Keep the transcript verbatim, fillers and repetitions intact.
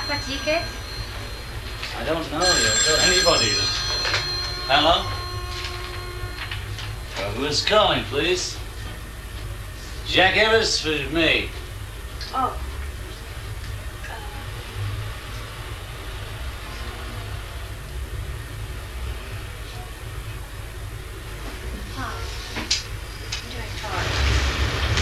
a ticket? I don't know. You'll tell anybody. Hello? Uh, who's calling, please? Jack Evers for me. Oh.